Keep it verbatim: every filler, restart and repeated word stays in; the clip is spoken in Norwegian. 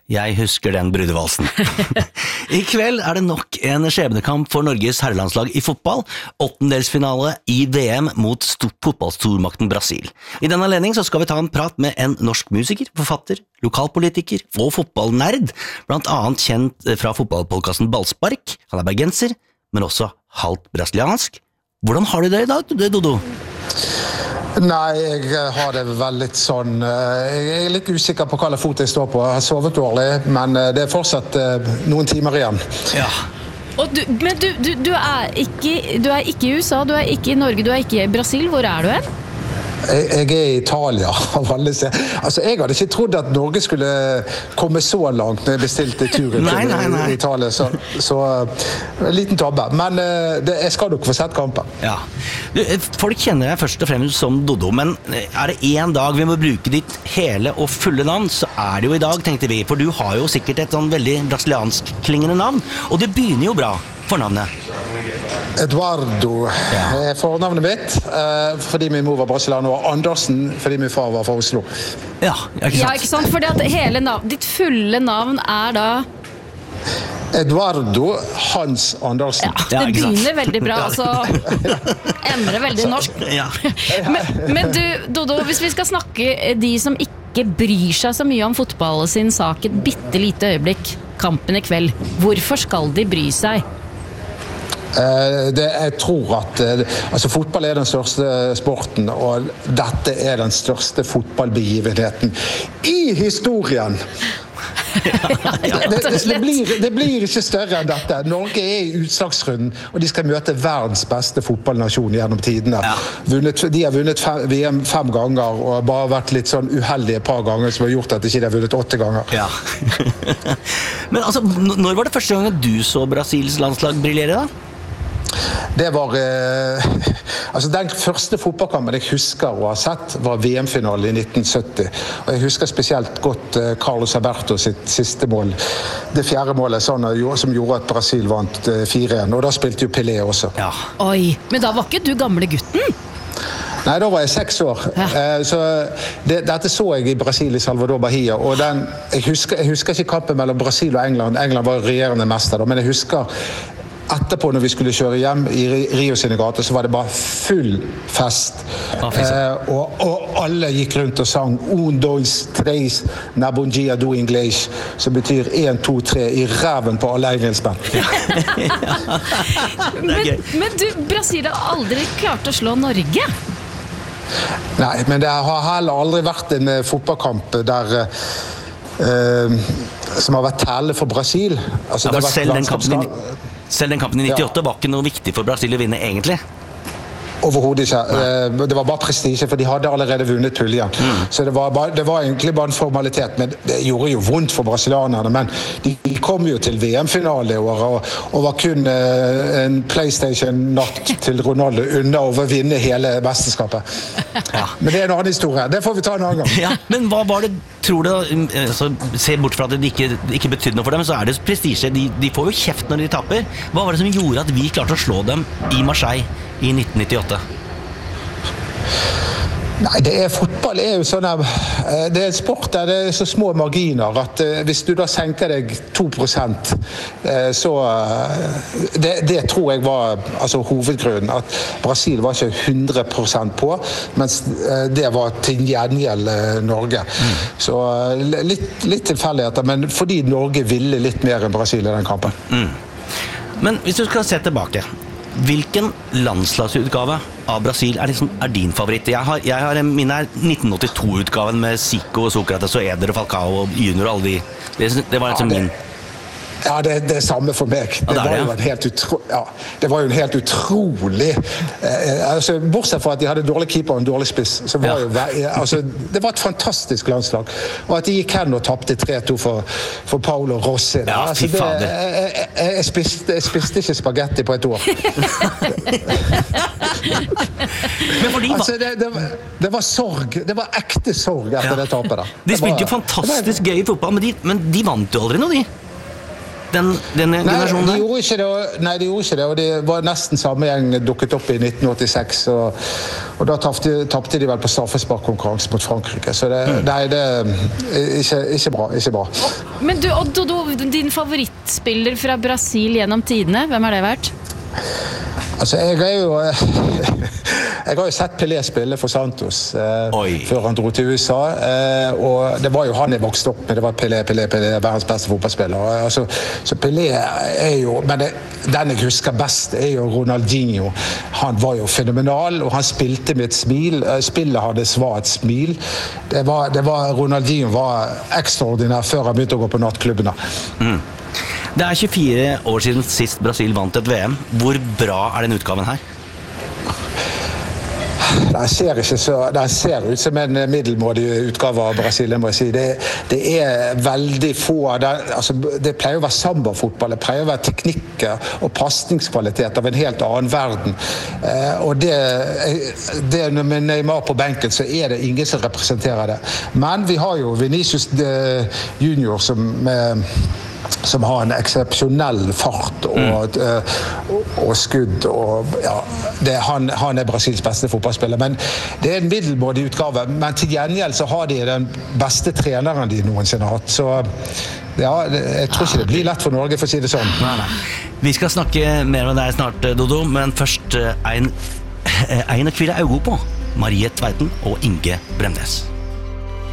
Jeg husker den brudevalsen. I kveld er det nok en skjebnekamp for Norges herrelandslag i fotball, åttendelsfinale i V M mot fotballstormakten Brasil. I denne anledning så skal vi ta en prat med en norsk musiker, forfatter, lokalpolitiker og fotballnerd, blant annet kjent fra fotballpodcasten Ballspark. Han er bergenser, men også halvt brasiliansk. Hvordan har du det i dag, Dodo? Nei, jeg har det vel litt sånn, jeg er litt usikker på hva fot jeg står på. Jeg har sovet dårlig, men det er fortsatt noen timer igjen. Ja. Og du, men du, du, du, er ikke, du er ikke i U S A, du er ikke i Norge, du er ikke i Brasil. Hvor er du hen? Jeg, jeg er i Italia. Altså, jeg hadde ikke trodd at Norge skulle komme så langt når jeg bestilte turen nei, nei, nei. til Italia. Så, så en liten tabbe. Men det, jeg skal nok få sett kampen. Ja. Du, folk kjenner deg først og fremst som Dodo, men er det en dag vi må bruke ditt hele og fulle navn, så er det jo i dag, tenkte vi. For du har jo sikkert et sånn veldig brasiliansk klingende navn, og det begynner jo bra for navnet. Eduardo er fornavnet mitt, eh, fordi min mor var brasilianer, og Andersen fordi min far var fra Oslo. Ja, ikke sant? Ja, ikke sant? Fordi at hele navn, ditt fulle navn er da Eduardo Hans Andersen. Ja, det Ja, ikke sant? begynner veldig bra, altså ender det veldig norsk. Ja. Men, men du, Dodo, hvis vi skal snakke de som ikke bryr seg så mye om fotball sin sak et bitte lite øyeblikk, kampen i kveld, hvorfor skal de bry seg? Uh, det, jeg tror at uh, altså, fotball er den største sporten, og dette er den største fotballbegivenheten i historien. det, det, det, blir, det blir ikke større enn dette. Norge er i utslagsrunden, og de skal møte verdens beste fotballnasjon gjennom tidene. Ja. Vunnet, de har vunnet fem, V M fem ganger, og bare vært litt sånn uheldige et par ganger, som har gjort at de ikke har vunnet åtte ganger. Ja. Men altså, når var det første gangen du så Brasils landslag briljere da? Det var eh, altså den første fotballkampen jeg husker å ha sett var V M-finale i nitten sytti, og jeg husker spesielt godt eh, Carlos Alberto sitt siste mål, det fjerde målet sånn, som gjorde at Brasil vant eh, fire en, og da spilte jo Pelé også. Ja. Oi, men da var ikke du gamle gutten? Nei, da var jeg seks år. Ja. Eh, så det, dette så jeg i Brasil, i Salvador Bahia, og den, jeg, husker, jeg husker ikke kampen mellom Brasil og England. England var regjerende mester da, men jeg husker etterpå når vi skulle kjøre hjem i Rio sine gater, så var det bare full fest. Ah, eh, og, og alle gikk rundt og sang un, dos, tres, na bom dia do inglês, som betyr en, to, tre i ræven på alle engelskmenn. men, men du, Brasil har aldri klart å slå Norge? Nei, men det har heller aldri vært en uh, fotballkamp der uh, som har vært tale for Brasil. Altså, Ja, det for har selv vært den kampen i, landskapskamp- selv den kampen i nittiåtte Ja. var ikke noe viktig for Brasil å vinne egentlig. Overhodet ikke. Eh, Det var bare prestige, for de hadde allerede vunnet puljen. Mm. Så det var, bare, det var egentlig bare en formalitet, men det gjorde jo vondt for brasilianerne. Men de kom jo til V M-finale i år, og, og var kun eh, en PlayStation-natt til Ronaldo unna å vinne hele mesterskapet. Ja. Men det er en annen historie. Det får vi ta en annen gang. Ja, men hva var det, tror du, altså, se bort fra at det ikke, ikke betydde noe for dem, så er det prestige. De, de får jo kjeft når de taper. Hva var det som gjorde at vi klarte å slå dem i Marseille i nitten nittiåtte? Nei, det er fotball er jo sånn her, det er en sport der det er så små marginer at uh, hvis du da senker deg to prosent, uh, så uh, det, det tror jeg var altså, hovedgrunnen, at Brasil var ikke hundre prosent på, mens uh, det var til gjengjeld uh, Norge. Mm. Så uh, litt, litt tilfeldigheter, men fordi Norge ville litt mer enn Brasil i den kampen. Mm. Men hvis du skal se tilbake, hvilken landslagsutgave av Brasil er, liksom, er din favoritt? Jeg har, jeg har min er nitten åttito-utgaven med Zico, Sokrates og Eder og Falcao og Junior og alle de. Det, det var liksom min. Ja, det, det er samme for meg. Det, Ja, det er var, det, jo ja. en helt utro, ja, det var jo en helt utrolig eh, altså, bortsett fra at de hadde dårlig keeper og en dårlig spiss, så var Ja. jo, ve- altså, det var et fantastisk landslag. Og at de gikk hen og tappte tre to for, for Paolo Rossi. Ja, fy altså, det, fader. jeg, jeg, jeg, spiste, jeg spiste ikke spagetti på et år. Men fordi, Altså, det, det, var, det var sorg. Det var ekte sorg etter Ja. det tapet der. de Det var- spilte jo fantastisk gøy i fotball, men de, men de vant jo aldri noe, de. den, denne generasjonen? Nei, de gjorde ikke det, og, nei, de gjorde ikke det, og det var nesten samme gjeng dukket opp i nitten åttiseks, og, og da tapte, tapte de vel på straffesparkkonkurranse mot Frankrike, så det, mm. nei, det er ikke, ikke bra, ikke bra. Men du, og Dodo, din favorittspiller fra Brasil gjennom tidene, hvem har det vært? Altså, jeg er jo jeg har jo sett Pelé spille for Santos eh, før han dro til U S A, eh, og det var jo han jeg vokste opp med, det var Pelé, Pelé, Pelé, verdens beste fotballspiller. Altså, så Pelé er jo, men det, den jeg husker best er jo Ronaldinho. Han var jo fenomenal, og han spilte med et smil. Spillet hans var et smil. Det var, det var, Ronaldinho var ekstraordinær før han begynte å gå på nattklubbene. Mm. Det er tjuefire år siden sist Brasil vant et V M. Hvor bra er den utgaven her? Den ser, ikke så, den ser ut som en middelmådig utgave av Brasil, må jeg si. Det, det er veldig få. Det, altså, det pleier å være samba-fotball, det pleier å være teknikker og pasningskvalitet av en helt annen verden. Eh, og det, det med Neymar på benken, så er det ingen som representerer det. Men vi har jo Vinicius Junior som med som har en eksepsjonell fart og, mm. og, og skudd og, ja, det, han, han er Brasils beste fotballspiller, men det er en middelmådig utgave, men til gjengjeld så har de den beste treneren de noensinne har hatt, så ja, jeg tror ikke det blir lett for Norge for å si det sånn. Nei, nei. Vi skal snakke mer med deg snart, Dodo, men først en, en å kvile øynene på Marie Tveiten og Inge Bremnes.